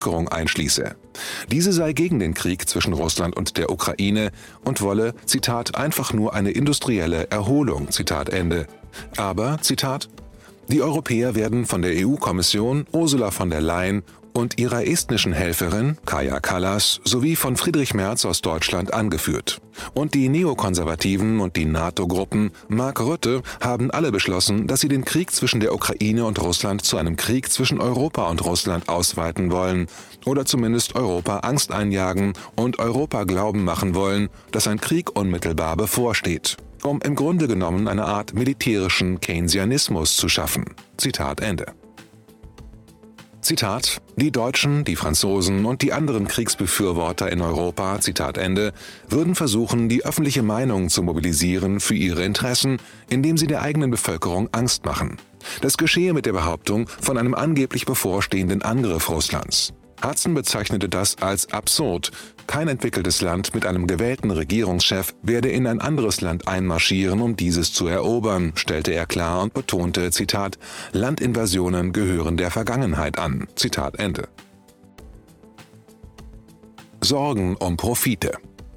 Bevölkerung einschließe. Diese sei gegen den Krieg zwischen Russland und der Ukraine und wolle, Zitat, einfach nur eine industrielle Erholung, Zitat Ende. Aber, Zitat, die Europäer werden von der EU-Kommission, Ursula von der Leyen und ihrer estnischen Helferin, Kaja Kallas, sowie von Friedrich Merz aus Deutschland angeführt. Und die Neokonservativen und die NATO-Gruppen, Mark Rutte, haben alle beschlossen, dass sie den Krieg zwischen der Ukraine und Russland zu einem Krieg zwischen Europa und Russland ausweiten wollen oder zumindest Europa Angst einjagen und Europa glauben machen wollen, dass ein Krieg unmittelbar bevorsteht, um im Grunde genommen eine Art militärischen Keynesianismus zu schaffen. Zitat Ende. Zitat, die Deutschen, die Franzosen und die anderen Kriegsbefürworter in Europa, Zitat Ende, würden versuchen, die öffentliche Meinung zu mobilisieren für ihre Interessen, indem sie der eigenen Bevölkerung Angst machen. Das geschehe mit der Behauptung von einem angeblich bevorstehenden Angriff Russlands. Hudson bezeichnete das als absurd. Kein entwickeltes Land mit einem gewählten Regierungschef werde in ein anderes Land einmarschieren, um dieses zu erobern, stellte er klar und betonte, Zitat, Landinvasionen gehören der Vergangenheit an. Zitat Ende. Sorgen um Profite.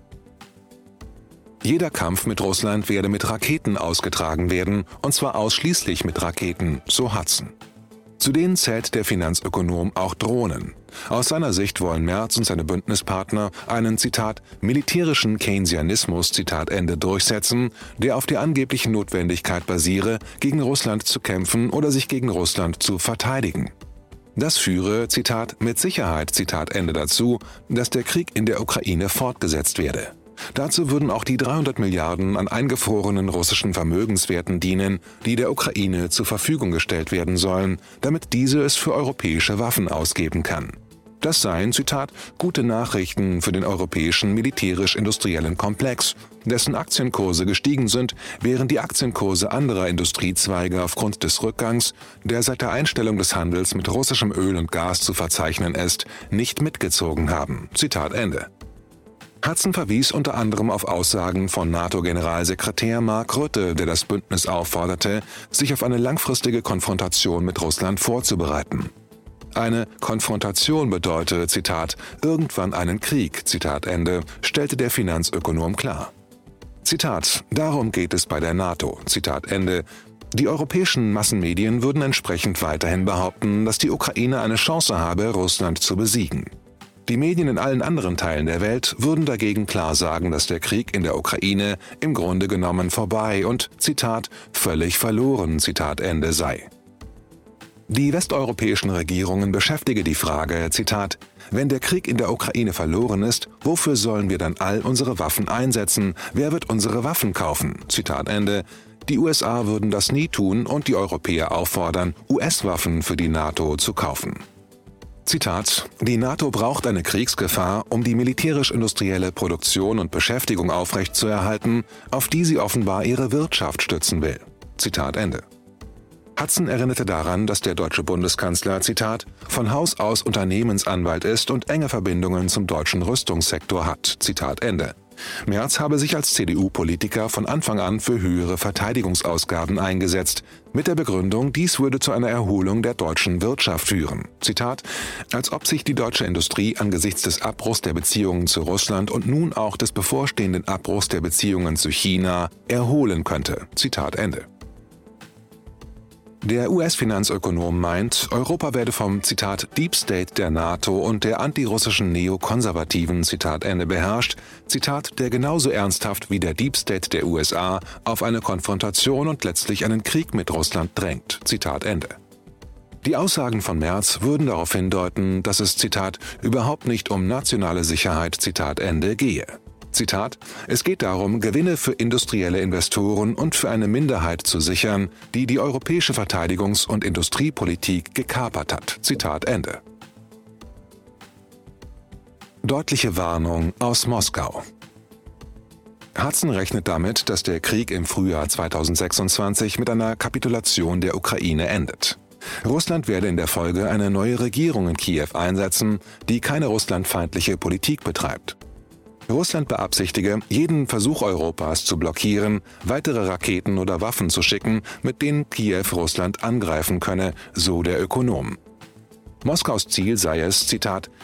Jeder Kampf mit Russland werde mit Raketen ausgetragen werden, und zwar ausschließlich mit Raketen, so Hudson. Zu denen zählt der Finanzökonom auch Drohnen. Aus seiner Sicht wollen Merz und seine Bündnispartner einen, Zitat, militärischen Keynesianismus, Zitat Ende, durchsetzen, der auf der angeblichen Notwendigkeit basiere, gegen Russland zu kämpfen oder sich gegen Russland zu verteidigen. Das führe, Zitat, mit Sicherheit, Zitat Ende, dazu, dass der Krieg in der Ukraine fortgesetzt werde. Dazu würden auch die 300 Milliarden an eingefrorenen russischen Vermögenswerten dienen, die der Ukraine zur Verfügung gestellt werden sollen, damit diese es für europäische Waffen ausgeben kann. Das seien, Zitat, gute Nachrichten für den europäischen militärisch-industriellen Komplex, dessen Aktienkurse gestiegen sind, während die Aktienkurse anderer Industriezweige aufgrund des Rückgangs, der seit der Einstellung des Handels mit russischem Öl und Gas zu verzeichnen ist, nicht mitgezogen haben. Zitat Ende. Hudson verwies unter anderem auf Aussagen von NATO-Generalsekretär Mark Rutte, der das Bündnis aufforderte, sich auf eine langfristige Konfrontation mit Russland vorzubereiten. Eine Konfrontation bedeute, Zitat, irgendwann einen Krieg, Zitat Ende, stellte der Finanzökonom klar. Zitat, darum geht es bei der NATO, Zitat Ende. Die europäischen Massenmedien würden entsprechend weiterhin behaupten, dass die Ukraine eine Chance habe, Russland zu besiegen. Die Medien in allen anderen Teilen der Welt würden dagegen klar sagen, dass der Krieg in der Ukraine im Grunde genommen vorbei und, Zitat, völlig verloren, Zitat Ende sei. Die westeuropäischen Regierungen beschäftige die Frage, Zitat, wenn der Krieg in der Ukraine verloren ist, wofür sollen wir dann all unsere Waffen einsetzen? Wer wird unsere Waffen kaufen? Zitat Ende. Die USA würden das nie tun und die Europäer auffordern, US-Waffen für die NATO zu kaufen. Zitat, die NATO braucht eine Kriegsgefahr, um die militärisch-industrielle Produktion und Beschäftigung aufrechtzuerhalten, auf die sie offenbar ihre Wirtschaft stützen will. Zitat Ende. Hudson erinnerte daran, dass der deutsche Bundeskanzler, Zitat, von Haus aus Unternehmensanwalt ist und enge Verbindungen zum deutschen Rüstungssektor hat. Zitat Ende. Merz habe sich als CDU-Politiker von Anfang an für höhere Verteidigungsausgaben eingesetzt, mit der Begründung, dies würde zu einer Erholung der deutschen Wirtschaft führen. Zitat, als ob sich die deutsche Industrie angesichts des Abbruchs der Beziehungen zu Russland und nun auch des bevorstehenden Abbruchs der Beziehungen zu China erholen könnte. Zitat Ende. Der US-Finanzökonom meint, Europa werde vom, Zitat, Deep State der NATO und der antirussischen Neokonservativen, Zitat Ende, beherrscht, Zitat, der genauso ernsthaft wie der Deep State der USA auf eine Konfrontation und letztlich einen Krieg mit Russland drängt, Zitat Ende. Die Aussagen von Merz würden darauf hindeuten, dass es, Zitat, überhaupt nicht um nationale Sicherheit, Zitat Ende, gehe. Zitat, es geht darum, Gewinne für industrielle Investoren und für eine Minderheit zu sichern, die die europäische Verteidigungs- und Industriepolitik gekapert hat. Zitat Ende. Deutliche Warnung aus Moskau. Hudson rechnet damit, dass der Krieg im Frühjahr 2026 mit einer Kapitulation der Ukraine endet. Russland werde in der Folge eine neue Regierung in Kiew einsetzen, die keine russlandfeindliche Politik betreibt. Russland beabsichtige, jeden Versuch Europas zu blockieren, weitere Raketen oder Waffen zu schicken, mit denen Kiew Russland angreifen könne, so der Ökonom. Moskaus Ziel sei es, Zitat,